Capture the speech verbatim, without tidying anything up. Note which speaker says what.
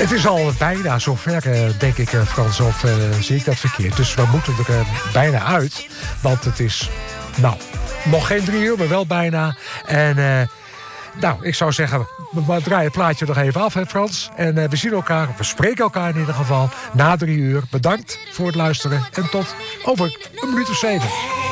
Speaker 1: Het is al bijna zover, uh, denk ik, uh, Frans, of uh, zie ik dat verkeerd. Dus we moeten er uh, bijna uit, want het is, nou, nog geen drie uur, maar wel bijna. En, uh, nou, ik zou zeggen, we draaien het plaatje nog even af, hè, Frans. En uh, we zien elkaar, we spreken elkaar in ieder geval, na drie uur. Bedankt voor het luisteren en tot over een minuut of zeven.